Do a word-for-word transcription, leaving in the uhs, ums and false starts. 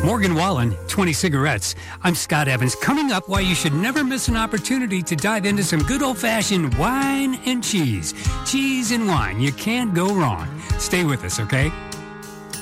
Morgan Wallen, twenty cigarettes. I'm Scott Evans. Coming up, why you should never miss an opportunity to dive into some good old-fashioned wine and cheese. Cheese and wine. You can't go wrong. Stay with us, okay?